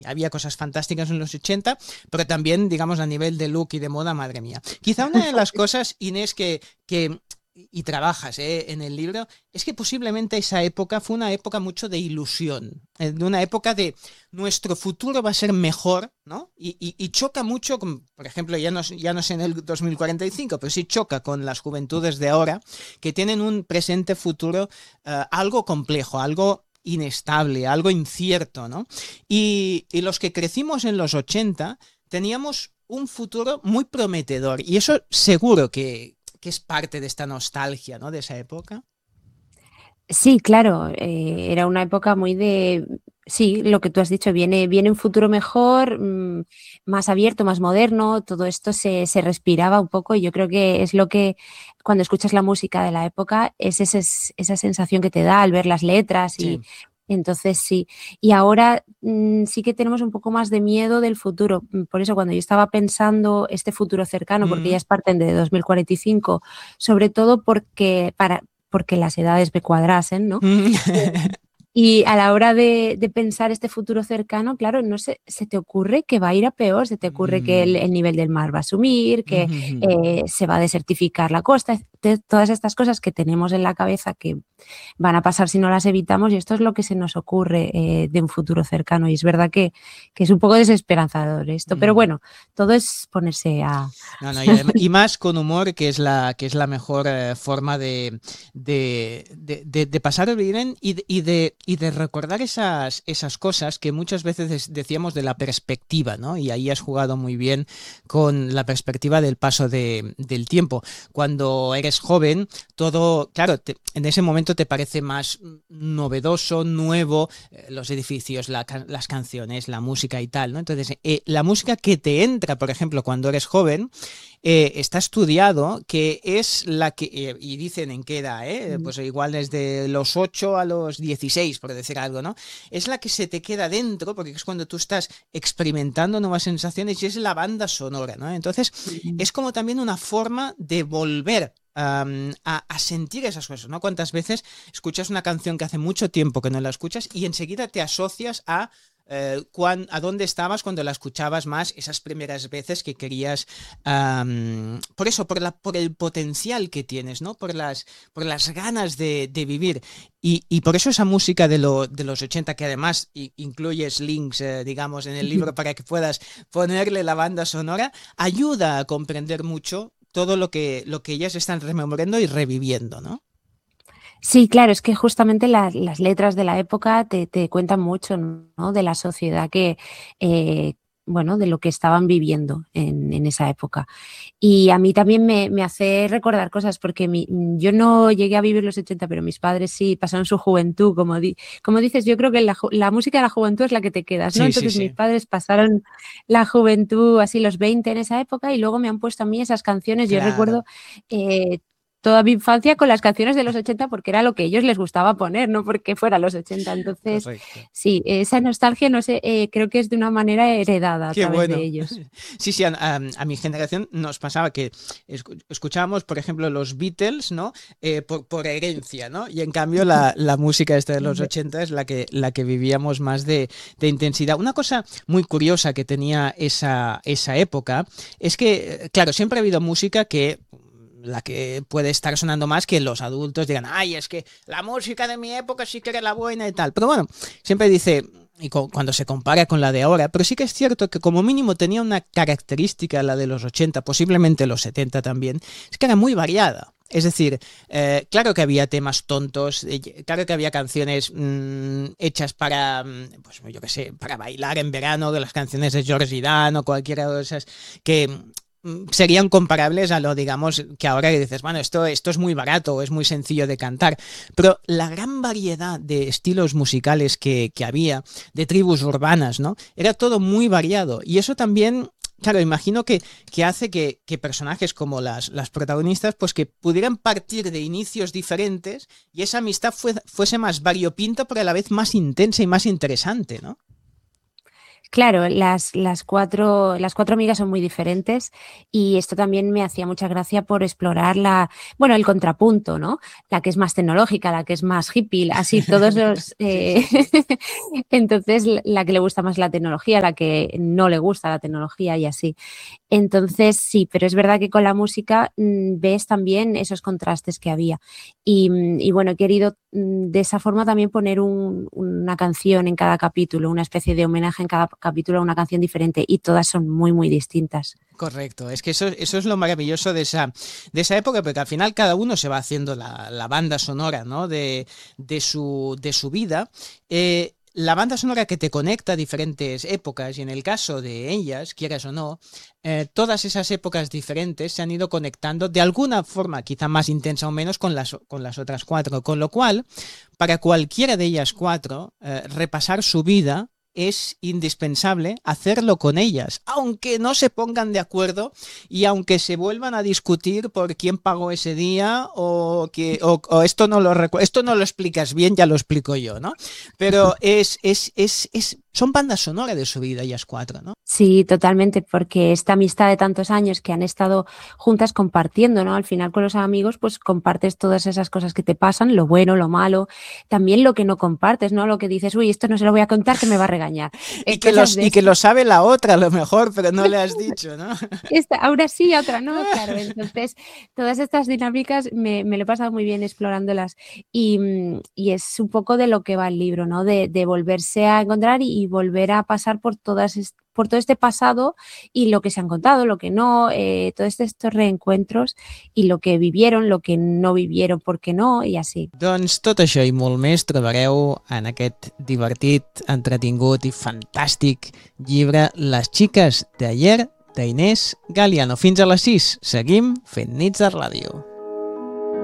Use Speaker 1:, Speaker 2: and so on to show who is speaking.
Speaker 1: había cosas fantásticas en los 80, pero también, digamos, a nivel de look y de moda, madre mía. Quizá una de las cosas, Inés, que y trabajas en el libro, es que posiblemente esa época fue una época mucho de ilusión, de una época de nuestro futuro va a ser mejor, ¿no? Y choca mucho, con, por ejemplo, ya no es en el 2045, pero sí choca con las juventudes de ahora, que tienen un presente futuro algo complejo, algo inestable, algo incierto, ¿no? Y los que crecimos en los 80 teníamos un futuro muy prometedor y eso seguro que es parte de esta nostalgia, ¿no? De esa época.
Speaker 2: Sí, claro, era una época muy de, sí, lo que tú has dicho, viene un futuro mejor, más abierto, más moderno, todo esto se respiraba un poco y yo creo que es lo que cuando escuchas la música de la época es esa sensación que te da al ver las letras y
Speaker 1: Sí.
Speaker 2: entonces sí. Y ahora sí que tenemos un poco más de miedo del futuro. Por eso cuando yo estaba pensando este futuro cercano, porque ya
Speaker 1: Mm.
Speaker 2: es parte de 2045, sobre todo porque las edades me cuadrasen, ¿no?
Speaker 1: Mm.
Speaker 2: Y a la hora de pensar este futuro cercano, claro, no se te ocurre que va a ir a peor, se te ocurre que
Speaker 1: Mm.
Speaker 2: el nivel del mar va a subir, que
Speaker 1: Mm.
Speaker 2: se va a desertificar la costa, todas estas cosas que tenemos en la cabeza que van a pasar si no las evitamos y esto es lo que se nos ocurre de un futuro cercano y es verdad que es un poco desesperanzador esto, pero
Speaker 1: Mm.
Speaker 2: bueno, todo es ponerse a...
Speaker 1: No, no, y más con humor, que es la mejor forma de pasar bien y de recordar esas cosas que muchas veces decíamos de la perspectiva, ¿no? Y ahí has jugado muy bien con la perspectiva del paso del tiempo. Cuando eres joven, todo, claro, en ese momento te parece más novedoso, nuevo, los edificios, las canciones, la música y tal, ¿no? Entonces, la música que te entra, por ejemplo, cuando eres joven, está estudiado que es la que, y dicen en qué edad, pues igual desde los 8 a los 16, por decir algo, ¿no? Es la que se te queda dentro, porque es cuando tú estás experimentando nuevas sensaciones y es la banda sonora, ¿no? Entonces, es como también una forma de volver a sentir esas cosas, ¿no? ¿Cuántas veces escuchas una canción que hace mucho tiempo que no la escuchas y enseguida te asocias a dónde estabas cuando la escuchabas más esas primeras veces que querías por eso, por el potencial que tienes, ¿no? Por las ganas de vivir. Y por eso esa música de los 80 que además incluyes links, digamos, en el libro para que puedas ponerle la banda sonora, ayuda a comprender mucho todo lo que ellas están rememorando y reviviendo, ¿no?
Speaker 2: Sí, claro, es que justamente las letras de la época te cuentan mucho, ¿no? De la sociedad eh, bueno, de lo que estaban viviendo en esa época. Y a mí también me hace recordar cosas, porque yo no llegué a vivir los 80, pero mis padres sí pasaron su juventud, como dices, yo creo que la música de la juventud es la que te quedas, ¿no?
Speaker 1: Sí, sí,
Speaker 2: Entonces mis
Speaker 1: sí.
Speaker 2: padres pasaron la juventud, así los 20 en esa época, y luego me han puesto a mí esas canciones. Yo recuerdo
Speaker 1: Claro,
Speaker 2: eh, toda mi infancia con las canciones de los 80 porque era lo que a ellos les gustaba poner, no porque fuera los 80. Entonces,
Speaker 1: correcto.
Speaker 2: sí, esa nostalgia, no sé, creo que es de una manera heredada a
Speaker 1: Qué
Speaker 2: través de
Speaker 1: bueno.
Speaker 2: ellos.
Speaker 1: Sí, sí, a mi generación nos pasaba que escuchábamos, por ejemplo, los Beatles, ¿no? Por herencia, ¿no? Y en cambio la música esta de los 80 es la que vivíamos más de intensidad. Una cosa muy curiosa que tenía esa época es que, claro, siempre ha habido música que la que puede estar sonando más que los adultos digan, ay, es que la música de mi época sí que era la buena y tal. Pero bueno, siempre dice, y cuando se compara con la de ahora, pero sí que es cierto que como mínimo tenía una característica, la de los 80, posiblemente los 70 también, es que era muy variada. Es decir, claro que había temas tontos, claro que había canciones hechas para, pues yo qué sé, para bailar en verano, de las canciones de George Dan o cualquiera de esas que serían comparables a lo, digamos, que ahora dices, bueno, esto es muy barato, es muy sencillo de cantar, pero la gran variedad de estilos musicales que había, de tribus urbanas, ¿no? Era todo muy variado y eso también... Claro, imagino que hace que personajes como las protagonistas, pues que pudieran partir de inicios diferentes y esa amistad fuese más variopinta, pero a la vez más intensa y más interesante, ¿no?
Speaker 2: Claro, las cuatro amigas son muy diferentes y esto también me hacía mucha gracia por explorar el contrapunto, ¿no? La que es más tecnológica, la que es más hippie, así todos los...
Speaker 1: Sí, sí, sí.
Speaker 2: Entonces, la que le gusta más la tecnología, la que no le gusta la tecnología y así. Entonces, sí, pero es verdad que con la música ves también esos contrastes que había. Y bueno, he querido de esa forma también poner una canción en cada capítulo, una especie de homenaje en cada capítulo a una canción diferente y todas son muy, muy distintas.
Speaker 1: Correcto, es que eso es lo maravilloso de esa época, porque al final cada uno se va haciendo la banda sonora, ¿no? De su vida. La banda sonora que te conecta a diferentes épocas, y en el caso de ellas, quieras o no, todas esas épocas diferentes se han ido conectando de alguna forma, quizá más intensa o menos, con las otras cuatro. Con lo cual, para cualquiera de ellas cuatro, repasar su vida es indispensable hacerlo con ellas, aunque no se pongan de acuerdo y aunque se vuelvan a discutir por quién pagó ese día o esto no esto no lo explicas bien, ya lo explico yo, ¿no? Pero son bandas sonoras de su vida ellas cuatro, ¿no?
Speaker 2: Sí, totalmente, porque esta amistad de tantos años que han estado juntas compartiendo, ¿no? Al final con los amigos, pues compartes todas esas cosas que te pasan, lo bueno, lo malo, también lo que no compartes, ¿no? Lo que dices, uy, esto no se lo voy a contar que me va a regañar. Cosas de
Speaker 1: Y que
Speaker 2: estas.
Speaker 1: lo sabe la otra a lo mejor, pero no le has dicho, ¿no?
Speaker 2: Ahora sí, otra no, claro. Entonces, todas estas dinámicas me lo he pasado muy bien explorándolas y es un poco de lo que va el libro, ¿no? De volverse a encontrar y volver a pasar por todo este pasado y lo que se han contado, lo que no, todos estos reencuentros y lo que vivieron, lo que no vivieron, por qué no, y así.
Speaker 1: Doncs tot això i molt més trobareu en aquest divertit, entretingut i fantàstic llibre Les xiques de ayer d'Inés Galiano. Fins a les 6. Seguim fent nits de ràdio.